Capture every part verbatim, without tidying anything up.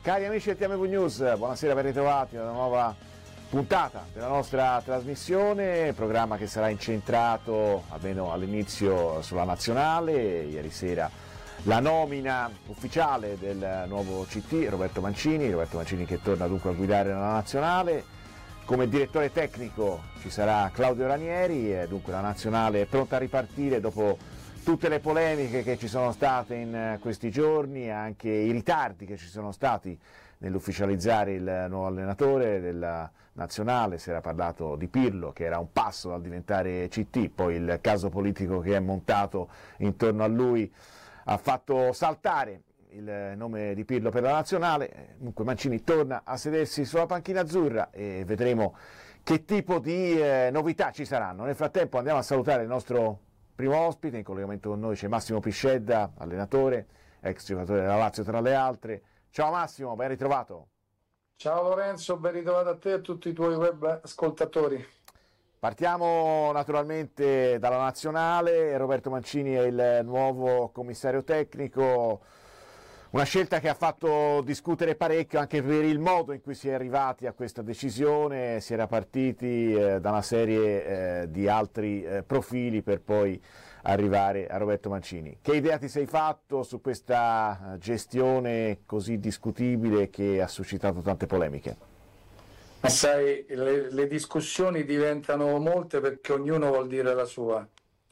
Cari amici del T M V News, buonasera, ben ritrovati alla nuova puntata della nostra trasmissione, programma che sarà incentrato, almeno all'inizio, sulla nazionale. Ieri sera la nomina ufficiale del nuovo C T, Roberto Mancini, Roberto Mancini che torna dunque a guidare la nazionale. Come direttore tecnico ci sarà Claudio Ranieri, e dunque la nazionale è pronta a ripartire dopo tutte le polemiche che ci sono state in questi giorni e anche i ritardi che ci sono stati nell'ufficializzare il nuovo allenatore della nazionale. Si era parlato di Pirlo, che era un passo dal diventare C T, poi il caso politico che è montato intorno a lui ha fatto saltare il nome di Pirlo per la nazionale. Dunque Mancini torna a sedersi sulla panchina azzurra e vedremo che tipo di eh, novità ci saranno. Nel frattempo andiamo a salutare il nostro primo ospite. In collegamento con noi c'è Massimo Piscedda, allenatore, ex giocatore della Lazio tra le altre. Ciao Massimo, ben ritrovato. Ciao Lorenzo, ben ritrovato a te e a tutti i tuoi web ascoltatori. Partiamo naturalmente dalla nazionale. Roberto Mancini è il nuovo commissario tecnico, una scelta che ha fatto discutere parecchio anche per il modo in cui si è arrivati a questa decisione. Si era partiti eh, da una serie eh, di altri eh, profili per poi arrivare a Roberto Mancini. Che idea ti sei fatto su questa gestione così discutibile che ha suscitato tante polemiche? Ma sai, le, le discussioni diventano molte perché ognuno vuol dire la sua.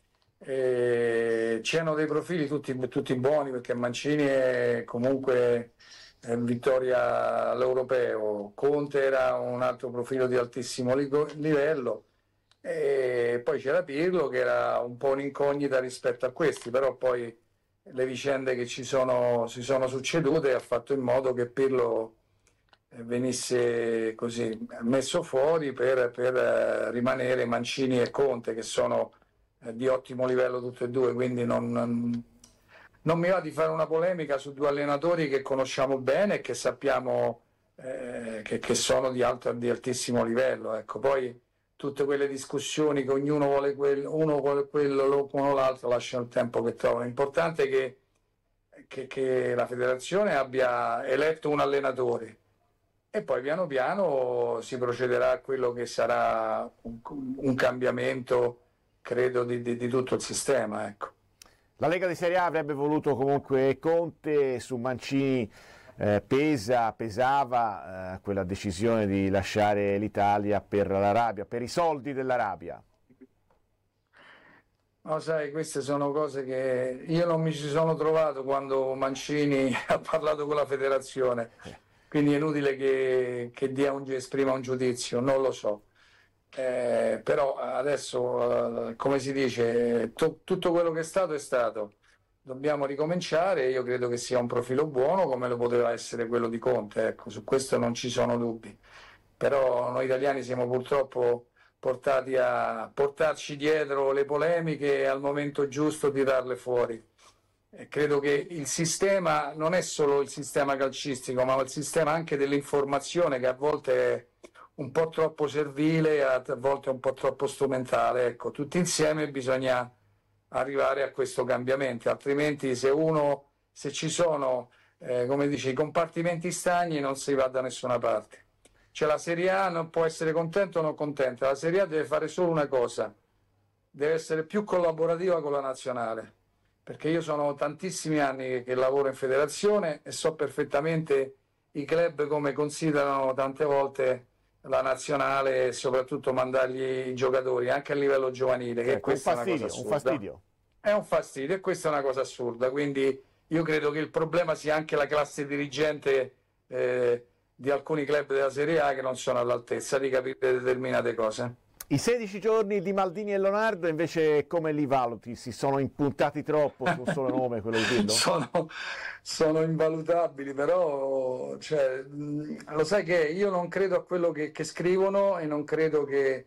E c'erano dei profili tutti, tutti buoni, perché Mancini è comunque in vittoria all'europeo, Conte era un altro profilo di altissimo livello, e poi c'era Pirlo che era un po' un'incognita rispetto a questi, però poi le vicende che ci sono, si sono succedute ha fatto in modo che Pirlo venisse così messo fuori per, per rimanere Mancini e Conte, che sono di ottimo livello tutti e due, quindi non, non, non mi va di fare una polemica su due allenatori che conosciamo bene e che sappiamo eh, che, che sono di, alto, di altissimo livello. Ecco, poi tutte quelle discussioni che ognuno vuole quello, uno vuole quello, uno l'altro, lasciano il tempo che trovano. L'importante è che, che, che la federazione abbia eletto un allenatore e poi piano piano si procederà a quello che sarà un, un cambiamento, credo, di, di, di tutto il sistema. Ecco. La Lega di Serie A avrebbe voluto comunque Conte. Su Mancini eh, pesa, pesava eh, quella decisione di lasciare l'Italia per l'Arabia, per i soldi dell'Arabia. No, sai, queste sono cose che io non mi ci sono trovato quando Mancini ha parlato con la federazione, quindi è inutile che, che dia un, esprima un giudizio, non lo so. Eh, però adesso, eh, come si dice, to, tutto quello che è stato è stato, dobbiamo ricominciare. Io credo che sia un profilo buono come lo poteva essere quello di Conte, ecco, su questo non ci sono dubbi, però noi italiani siamo purtroppo portati a portarci dietro le polemiche e al momento giusto tirarle fuori. E credo che il sistema non è solo il sistema calcistico, ma il sistema anche dell'informazione, che a volte è un po' troppo servile, a volte un po' troppo strumentale. Ecco, tutti insieme bisogna arrivare a questo cambiamento, altrimenti se uno, se ci sono, eh, come dice, i compartimenti stagni, non si va da nessuna parte. Cioè la Serie A non può essere contenta o non contenta, la Serie A deve fare solo una cosa, deve essere più collaborativa con la nazionale, perché io sono tantissimi anni che lavoro in federazione e so perfettamente i club come considerano tante volte la nazionale e soprattutto mandargli i giocatori anche a livello giovanile, che ecco, questa un fastidio, è una cosa un assurda. fastidio. È un fastidio e questa è una cosa assurda, quindi io credo che il problema sia anche la classe dirigente eh, di alcuni club della Serie A che non sono all'altezza di capire determinate cose. I sedici giorni di Maldini e Leonardo invece come li valuti? Si sono impuntati troppo su un solo nome, quello di Pirlo? sono, sono invalutabili, però cioè, lo sai che io non credo a quello che, che scrivono e non credo che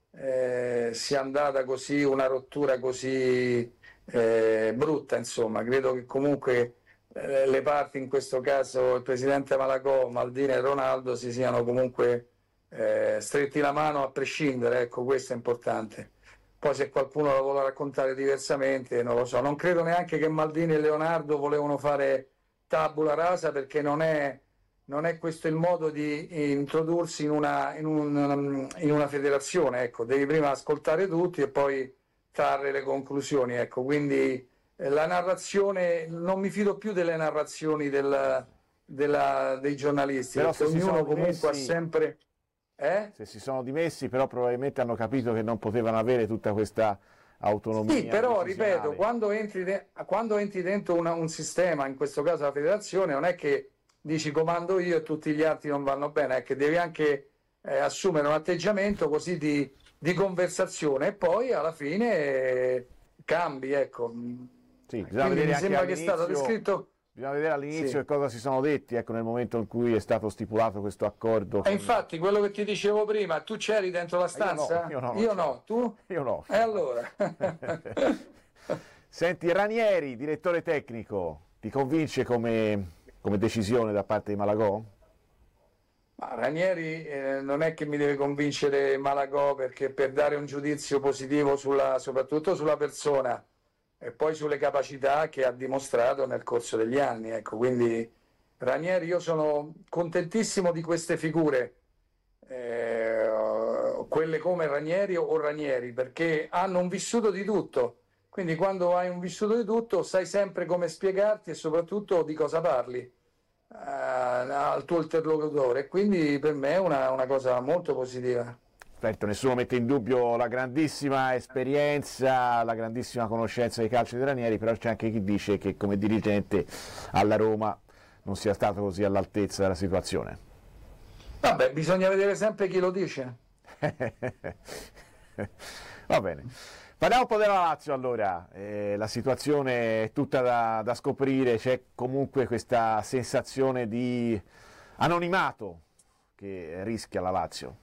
eh, sia andata così, una rottura così eh, brutta, insomma. Credo che comunque eh, le parti, in questo caso il presidente Malagò, Maldini e Ronaldo, si siano comunque Eh, stretti la mano a prescindere, ecco, questo è importante. Poi se qualcuno lo vuole raccontare diversamente, non lo so. Non credo neanche che Maldini e Leonardo volevano fare tabula rasa, perché non è, non è questo il modo di introdursi in una, in un, in una federazione, ecco, devi prima ascoltare tutti e poi trarre le conclusioni, ecco, quindi eh, la narrazione, non mi fido più delle narrazioni del, della, dei giornalisti, Però perché se si ognuno sono comunque dimessi, ha sempre... Eh? se si sono dimessi, però probabilmente hanno capito che non potevano avere tutta questa autonomia Sì, però ripeto, decisionale. quando entri, de- quando entri dentro una- un sistema, in questo caso la federazione, non è che dici comando io e tutti gli altri non vanno bene, è che devi anche eh, assumere un atteggiamento così di, di conversazione e poi alla fine eh, cambi, ecco. Sì, bisogna Quindi vedere mi anche sembra che è stato all'inizio, descritto... bisogna vedere all'inizio Sì. che cosa si sono detti, ecco, nel momento in cui è stato stipulato questo accordo. E con- infatti, quello che ti dicevo prima, tu c'eri dentro la Io no, stanza? io no, non Io c'ero. no, tu? Io no. E allora? Senti, Ranieri, direttore tecnico, ti convince come, come decisione da parte di Malagò? Ma Ranieri eh, non è che mi deve convincere Malagò, perché per dare un giudizio positivo sulla, soprattutto sulla persona e poi sulle capacità che ha dimostrato nel corso degli anni. Ecco, quindi Ranieri, io sono contentissimo di queste figure, eh, quelle come Ranieri o Ranieri, perché hanno un vissuto di tutto. Quindi quando hai un vissuto di tutto sai sempre come spiegarti e soprattutto di cosa parli eh, al tuo interlocutore. Quindi per me è una, una cosa molto positiva. Certo, nessuno mette in dubbio la grandissima esperienza, la grandissima conoscenza di calcio di Ranieri, però c'è anche chi dice che come dirigente alla Roma non sia stato così all'altezza della situazione. Vabbè, bisogna vedere sempre chi lo dice. Va bene. Parliamo un po' della Lazio allora, eh, la situazione è tutta da, da scoprire, c'è comunque questa sensazione di anonimato che rischia la Lazio.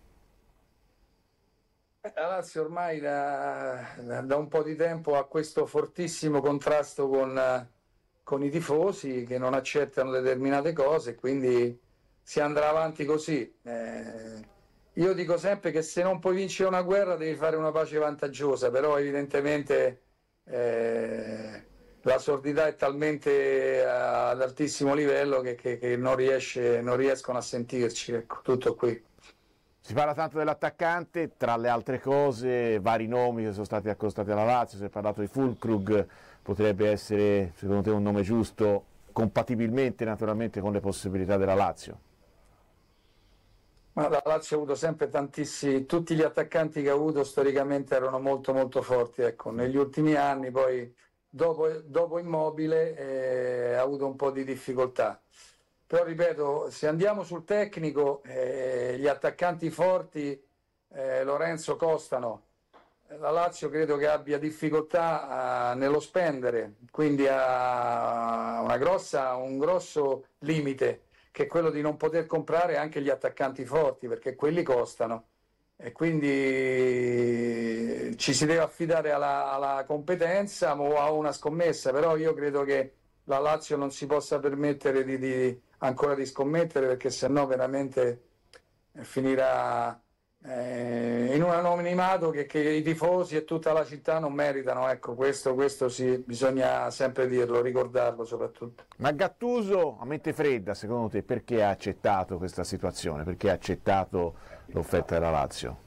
La Lazio ormai da, da un po' di tempo ha questo fortissimo contrasto con, con i tifosi che non accettano determinate cose, quindi si andrà avanti così. Eh, io dico sempre che se non puoi vincere una guerra devi fare una pace vantaggiosa, però evidentemente eh, la sordità è talmente ad altissimo livello che, che, che non, riesce, non riescono a sentirci, ecco, tutto qui. Si parla tanto dell'attaccante, tra le altre cose vari nomi che sono stati accostati alla Lazio, si è parlato di Füllkrug, potrebbe essere secondo te un nome giusto, compatibilmente naturalmente con le possibilità della Lazio? Ma la Lazio ha avuto sempre tantissimi, tutti gli attaccanti che ha avuto storicamente erano molto molto forti, ecco, negli ultimi anni poi dopo, dopo Immobile eh, ha avuto un po' di difficoltà. Però ripeto, se andiamo sul tecnico, eh, gli attaccanti forti, eh, Lorenzo, costano. La Lazio credo che abbia difficoltà a, nello spendere, quindi ha una grossa, un grosso limite, che è quello di non poter comprare anche gli attaccanti forti, perché quelli costano. E quindi ci si deve affidare alla, alla competenza o a una scommessa, però io credo che la Lazio non si possa permettere di, di ancora di scommettere, perché sennò veramente finirà eh, in un anonimato che, che i tifosi e tutta la città non meritano. Ecco, questo, questo sì, bisogna sempre dirlo, ricordarlo soprattutto. Ma Gattuso, a mente fredda, secondo te, perché ha accettato questa situazione? Perché ha accettato l'offerta della Lazio?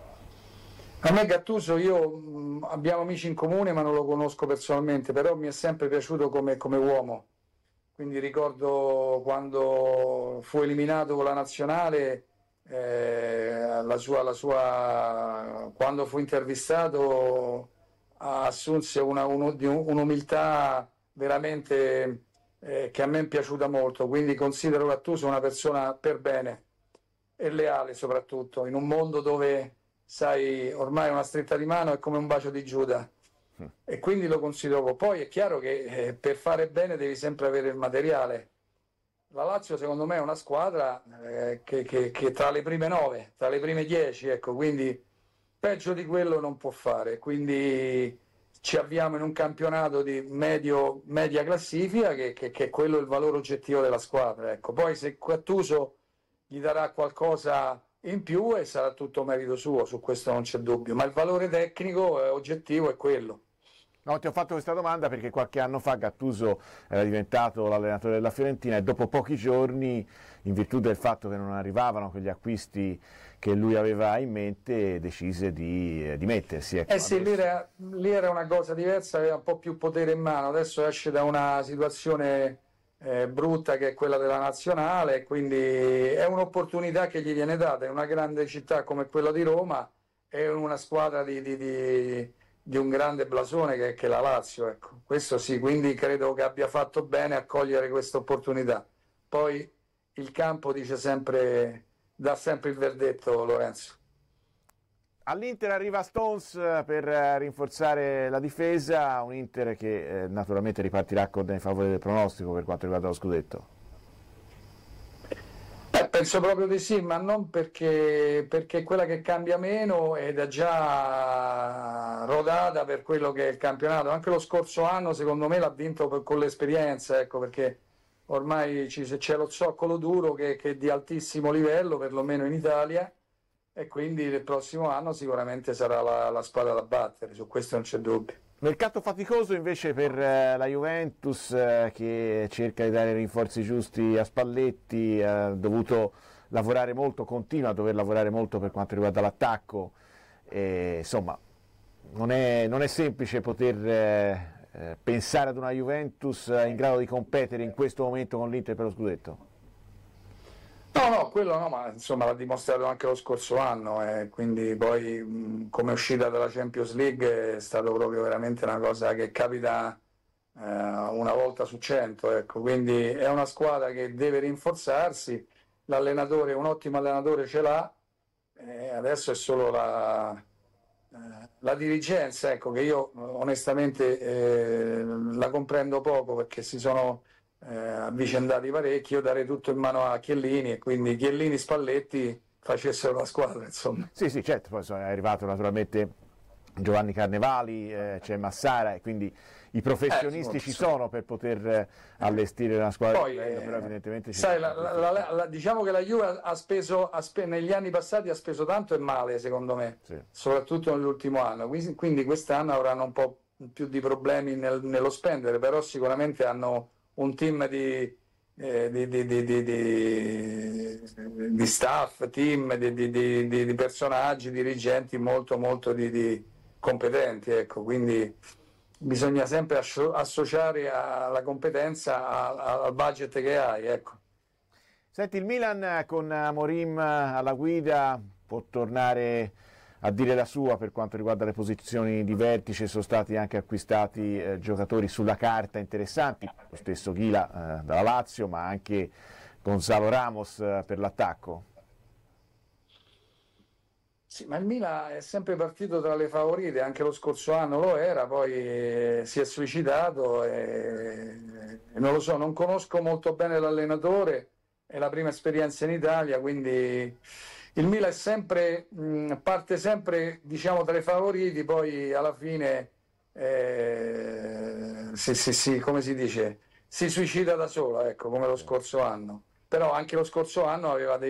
A me Gattuso, io mh, abbiamo amici in comune ma non lo conosco personalmente, però mi è sempre piaciuto come, come uomo. Quindi ricordo quando fu eliminato con la nazionale, eh, la sua, la sua, quando fu intervistato assunse una, uno, di un, un'umiltà veramente eh, che a me è piaciuta molto. Quindi considero Gattuso una persona per bene e leale soprattutto, in un mondo dove, sai, ormai una stretta di mano è come un bacio di Giuda. E quindi lo considero. Poi è chiaro che eh, per fare bene devi sempre avere il materiale. La Lazio secondo me è una squadra eh, che, che, che tra le prime nove, tra le prime dieci, ecco, quindi peggio di quello non può fare. Quindi ci avviamo in un campionato di medio, media classifica che, che, che è quello il valore oggettivo della squadra. Ecco. Poi se Gattuso gli darà qualcosa in più e sarà tutto merito suo, su questo non c'è dubbio, ma il valore tecnico eh, oggettivo è quello. No, ti ho fatto questa domanda perché qualche anno fa Gattuso era diventato l'allenatore della Fiorentina e dopo pochi giorni, in virtù del fatto che non arrivavano quegli acquisti che lui aveva in mente, decise di eh, dimettersi. Ecco. Eh sì, lì era, lì era una cosa diversa, aveva un po' più potere in mano, adesso esce da una situazione eh, brutta che è quella della nazionale, quindi è un'opportunità che gli viene data in una grande città come quella di Roma e in una squadra di... di, di di un grande blasone che, che è la Lazio, ecco. Questo sì, quindi credo che abbia fatto bene a cogliere questa opportunità. Poi il campo dice sempre, dà sempre il verdetto, Lorenzo. All'Inter arriva Stones per rinforzare la difesa, un Inter che eh, naturalmente ripartirà con dei favori del pronostico per quanto riguarda lo scudetto. Eh, penso proprio di sì, ma non perché, perché è quella che cambia meno ed è già rodata per quello che è il campionato. Anche lo scorso anno, secondo me, l'ha vinto per, con l'esperienza, ecco, perché ormai ci, c'è lo zoccolo duro che, che è di altissimo livello, perlomeno in Italia, e quindi il prossimo anno sicuramente sarà la, la squadra da battere, su questo non c'è dubbio. Mercato faticoso invece per eh, la Juventus eh, che cerca di dare i rinforzi giusti a Spalletti, ha dovuto lavorare molto, continua a dover lavorare molto per quanto riguarda l'attacco, e, insomma non è, non è semplice poter eh, eh, pensare ad una Juventus in grado di competere in questo momento con l'Inter per lo scudetto. No, no, quello no, ma insomma l'ha dimostrato anche lo scorso anno, e quindi poi mh, come uscita dalla Champions League è stato proprio veramente una cosa che capita eh, una volta su cento, ecco. Quindi è una squadra che deve rinforzarsi, l'allenatore, un ottimo allenatore ce l'ha, eh, adesso è solo la, eh, la dirigenza, ecco, che io onestamente eh, la comprendo poco perché si sono Eh, avvicendati parecchio. Io darei tutto in mano a Chiellini e quindi Chiellini, Spalletti facessero la squadra, insomma. Sì, sì, certo, poi è arrivato naturalmente Giovanni Carnevali, eh, c'è Massara e quindi i professionisti eh, ci sono per poter eh, allestire una squadra. Poi, livello, però evidentemente sai, la, la, la, la, diciamo che la Juve ha speso, ha spe, negli anni passati ha speso tanto e male, secondo me, sì. Soprattutto nell'ultimo anno, quindi, quindi quest'anno avranno un po' più di problemi nel, nello spendere, però sicuramente hanno un team di, eh, di, di, di, di, di, di staff, team, di, di, di, di personaggi, dirigenti molto molto di, di competenti, ecco, quindi bisogna sempre associare la competenza al budget che hai, ecco. Senti, il Milan con Amorim alla guida può tornare a dire la sua per quanto riguarda le posizioni di vertice, sono stati anche acquistati eh, giocatori sulla carta interessanti, lo stesso Ghila eh, dalla Lazio, ma anche Gonzalo Ramos eh, per l'attacco. Sì, ma il Milan è sempre partito tra le favorite, anche lo scorso anno lo era, poi eh, si è suicidato e, e non lo so, non conosco molto bene l'allenatore, è la prima esperienza in Italia, quindi il Milan è sempre, mh, parte sempre diciamo tra i favoriti, poi alla fine eh, si, si, si, come si dice, si suicida da sola, ecco, come lo scorso anno. Però anche lo scorso anno aveva dei